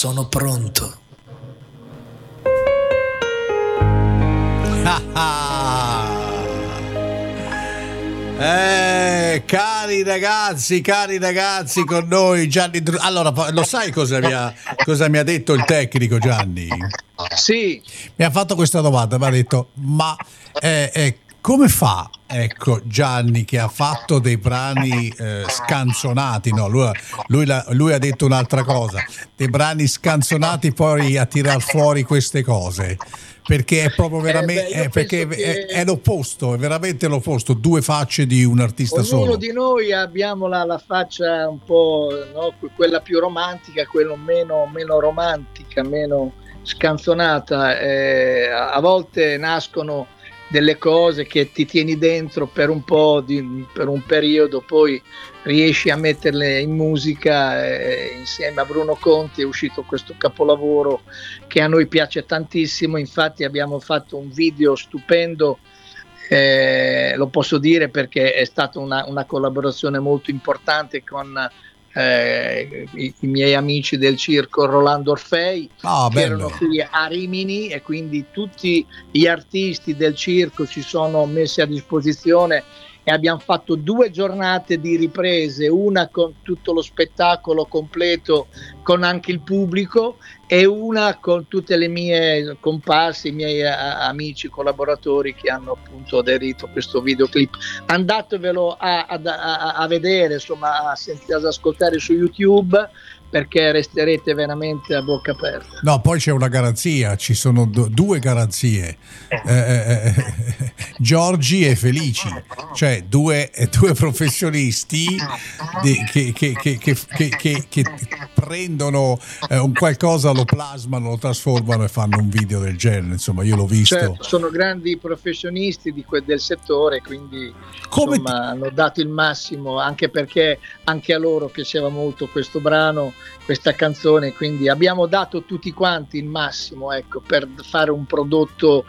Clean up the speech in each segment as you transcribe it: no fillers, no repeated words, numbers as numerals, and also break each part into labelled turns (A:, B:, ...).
A: sono pronto.
B: Cari ragazzi, con noi Gianni. Allora, lo sai cosa mi ha detto il tecnico, Gianni?
C: Sì.
B: Mi ha fatto questa domanda, mi ha detto: ma come fa, ecco, Gianni, che ha fatto dei brani scanzonati, no, lui ha detto un'altra cosa, dei brani scanzonati, poi a tirar fuori queste cose? Perché è proprio veramente è l'opposto, è veramente l'opposto, due facce di un artista solo.
C: Ognuno di noi abbiamo la faccia un po', no? Quella più romantica, quella meno romantica, meno scanzonata. A volte nascono delle cose che ti tieni dentro per un po' per un periodo, poi riesci a metterle in musica. Insieme a Bruno Conti è uscito questo capolavoro che a noi piace tantissimo. Infatti abbiamo fatto un video stupendo, lo posso dire perché è stata una collaborazione molto importante con i miei amici del circo Rolando Orfei, che erano qui a Rimini, e quindi tutti gli artisti del circo ci sono messi a disposizione e abbiamo fatto 2 giornate di riprese, una con tutto lo spettacolo completo con anche il pubblico e una con tutte le mie comparse, i miei amici collaboratori che hanno appunto aderito a questo videoclip. Andatevelo a vedere, insomma, ad ascoltare su YouTube, perché resterete veramente a bocca aperta.
B: No, poi c'è una garanzia, ci sono 2 garanzie, Giorgi e Felici, cioè due professionisti che prendono un qualcosa, lo plasmano, lo trasformano e fanno un video del genere. Insomma, io l'ho visto.
C: Certo, sono grandi professionisti del settore, quindi hanno dato il massimo, anche perché anche a loro piaceva molto questo brano, questa canzone, quindi abbiamo dato tutti quanti il massimo, ecco, per fare un prodotto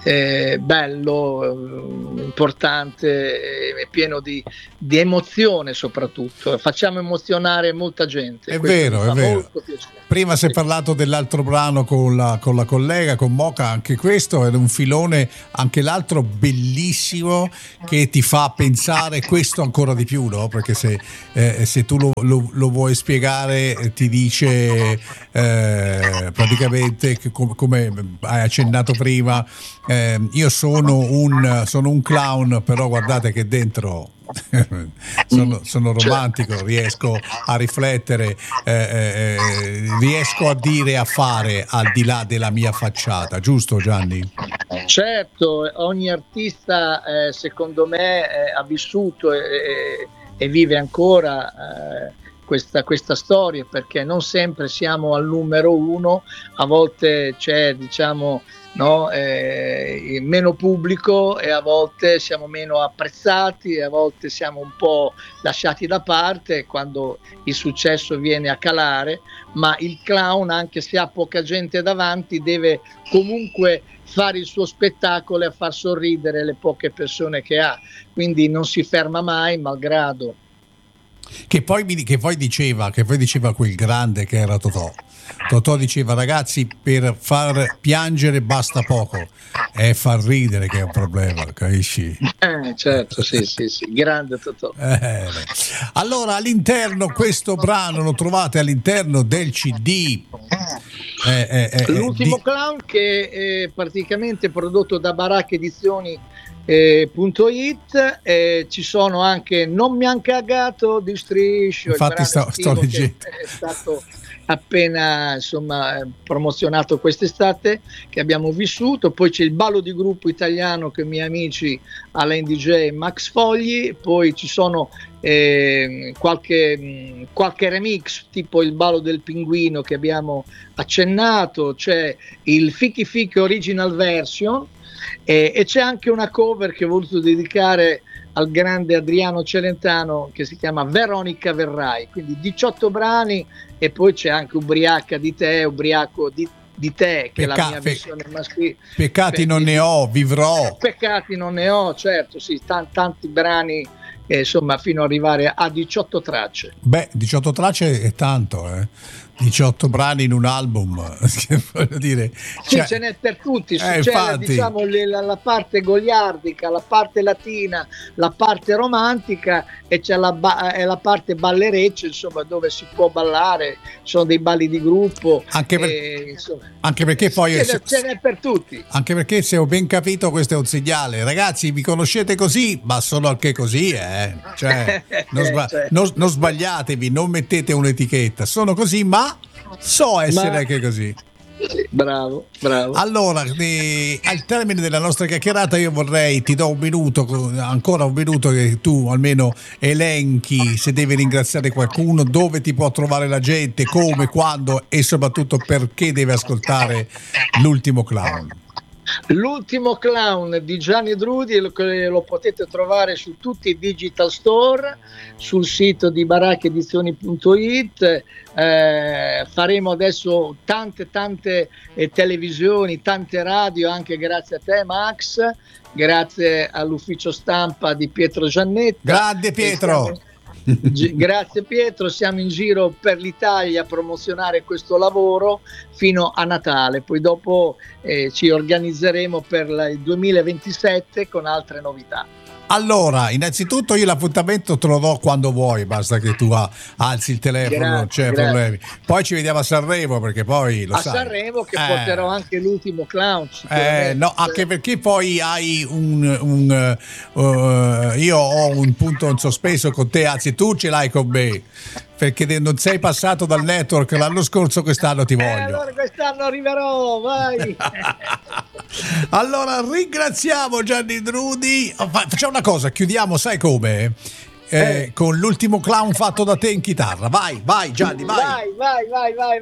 C: bello, importante e pieno di emozione. Soprattutto facciamo emozionare molta gente.
B: È vero. Prima si è parlato dell'altro brano con la collega, con Moca, anche questo è un filone, anche l'altro bellissimo, che ti fa pensare questo ancora di più, no? Perché se tu lo vuoi spiegare, ti dice praticamente come hai accennato prima, io sono un clown, però guardate che dentro sono romantico, riesco a riflettere, riesco a dire e a fare al di là della mia facciata, giusto Gianni?
C: Certo, ogni artista secondo me ha vissuto e vive ancora questa storia, perché non sempre siamo al numero 1, a volte c'è, diciamo, meno pubblico, e a volte siamo meno apprezzati, e a volte siamo un po' lasciati da parte quando il successo viene a calare. Ma il clown, anche se ha poca gente davanti, deve comunque fare il suo spettacolo e far sorridere le poche persone che ha, quindi non si ferma mai, malgrado.
B: Che poi diceva quel grande che era Totò diceva: ragazzi, per far piangere basta poco, è far ridere che è un problema, capisci?
C: Certo, sì, grande Totò.
B: Allora, all'interno, questo brano lo trovate all'interno del CD,
C: l'ultimo clown, che è praticamente prodotto da Baracca Edizioni .it. Ci sono anche Non mi han cagato di Striscio,
B: infatti sto leggendo,
C: è stato appena promozionato quest'estate, che abbiamo vissuto. Poi c'è il ballo di gruppo italiano con i miei amici Alain DJ e Max Fogli. Poi ci sono qualche remix, tipo il ballo del pinguino che abbiamo accennato, c'è il Fichi Fichi Original Version, e c'è anche una cover che ho voluto dedicare al grande Adriano Celentano, che si chiama Veronica Verrai. Quindi 18 brani, e poi c'è anche Ubriaca di te, Ubriaco di te, che è la mia versione maschile.
B: Peccati non ne ho, vivrò.
C: Peccati non ne ho, certo, sì, tanti brani, fino ad arrivare a 18 tracce.
B: Beh, 18 tracce è tanto, 18 brani in un album, voglio dire,
C: sì, ce n'è per tutti, c'è diciamo la parte goliardica, la parte latina, la parte romantica e c'è la parte ballereccia, insomma, dove si può ballare, sono dei balli di gruppo,
B: anche perché poi
C: ce n'è per tutti,
B: anche perché, se ho ben capito, questo è un segnale, ragazzi, vi conoscete così, ma sono anche così, cioè, non sbagliatevi, non mettete un'etichetta, sono così, ma so essere anche così.
C: Bravo.
B: Allora, al termine della nostra chiacchierata io ti do ancora un minuto, che tu almeno elenchi, se devi ringraziare qualcuno, dove ti può trovare la gente, come, quando e soprattutto perché deve ascoltare L'ultimo clown.
C: L'ultimo clown di Gianni Drudi lo potete trovare su tutti i digital store, sul sito di baracchedizioni.it. Faremo adesso tante televisioni, tante radio, anche grazie a te, Max, grazie all'ufficio stampa di Pietro Giannetta.
B: Grande Pietro!
C: Grazie Pietro, siamo in giro per l'Italia a promozionare questo lavoro fino a Natale, poi dopo ci organizzeremo per il 2027 con altre novità.
B: Allora, innanzitutto io l'appuntamento te lo do quando vuoi, basta che tu alzi il telefono, non c'è problemi. Poi ci vediamo a Sanremo, perché poi lo sai.
C: A Sanremo che porterò anche L'ultimo clown.
B: No, anche perché poi hai io ho un punto in sospeso con te, anzi tu ce l'hai con me, perché non sei passato dal network l'anno scorso, quest'anno ti voglio.
C: Allora quest'anno arriverò, vai.
B: Allora ringraziamo Gianni Drudi. Facciamo una cosa, chiudiamo, sai come? Con L'ultimo clown fatto da te in chitarra. Vai Gianni, vai.
C: Vai.